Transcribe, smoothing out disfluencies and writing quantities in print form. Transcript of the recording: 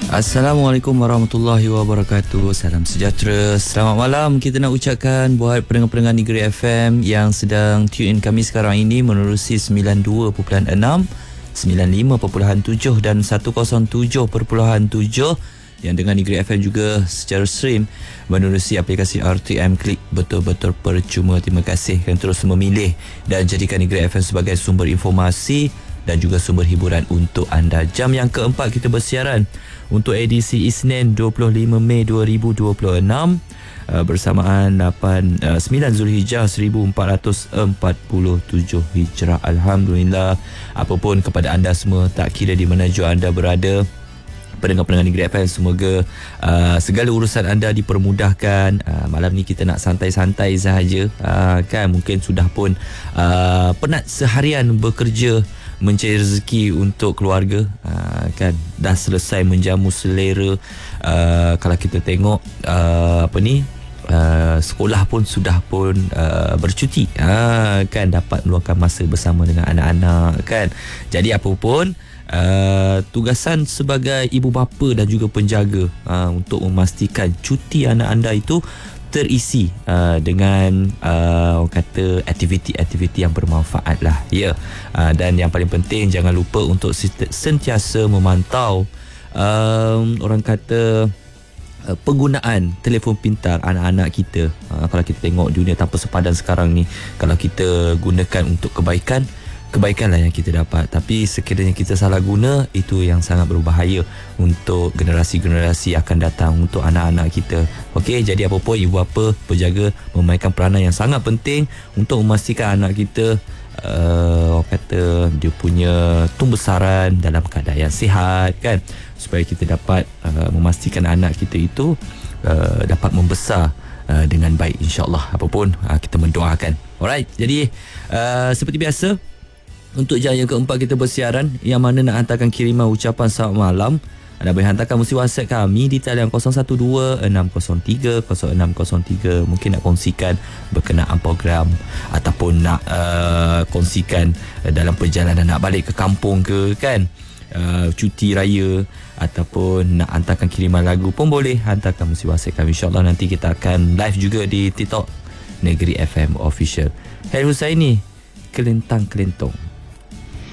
Assalamualaikum warahmatullahi wabarakatuh. Salam sejahtera. Selamat malam kita nak ucapkan buat pendengar-pendengar Negeri FM yang sedang tune in kami sekarang ini menerusi 92.6, 95.7 dan 107.7 yang dengan Negeri FM juga secara stream menerusi aplikasi RTM Klik. Betul-betul percuma. Terima kasih kerana terus memilih dan jadikan Negeri FM sebagai sumber informasi dan juga sumber hiburan untuk anda. Jam yang keempat kita bersiaran untuk edisi Isnin 25 Mei 2026 bersamaan 9 Zulhijjah 1447 Hijrah. Alhamdulillah. Apapun kepada anda semua, tak kira di mana jua anda berada, pendengar-pendengar Negeri FM, semoga segala urusan anda dipermudahkan. Malam ni kita nak santai-santai sahaja, kan mungkin sudah pun penat seharian bekerja mencari rezeki untuk keluarga, kan dah selesai menjamu selera. Kalau kita tengok sekolah pun sudah pun bercuti, kan dapat meluangkan masa bersama dengan anak-anak, kan. Jadi apa pun tugasan sebagai ibu bapa dan juga penjaga untuk memastikan cuti anak anda itu terisi dengan orang kata aktiviti-aktiviti yang bermanfaat lah, ya. Dan yang paling penting, jangan lupa untuk sentiasa memantau orang kata penggunaan telefon pintar anak-anak kita. Kalau kita tengok dunia tanpa sepadan sekarang ni, kalau kita gunakan untuk kebaikanlah yang kita dapat, tapi sekiranya kita salah guna, itu yang sangat berbahaya untuk generasi-generasi akan datang, untuk anak-anak kita. Okey, jadi apa pun ibu bapa, penjaga memainkan peranan yang sangat penting untuk memastikan anak kita orang kata dia punya tumbesaran dalam keadaan yang sihat, kan, supaya kita dapat memastikan anak kita itu dapat membesar dengan baik, insya-Allah. Apapun kita mendoakan. Alright, jadi seperti biasa, untuk jam yang keempat kita bersiaran, yang mana nak hantarkan kiriman ucapan selamat malam, anda boleh hantarkan melalui WhatsApp kami di talian 0126030603. Mungkin nak kongsikan berkenaan program, ataupun nak kongsikan dalam perjalanan nak balik ke kampung ke, kan, cuti raya, ataupun nak hantarkan kiriman lagu pun boleh hantarkan melalui WhatsApp kami. InsyaAllah nanti kita akan live juga di TikTok Negeri FM Official. Heri Husaini, Kelentang Kelentong.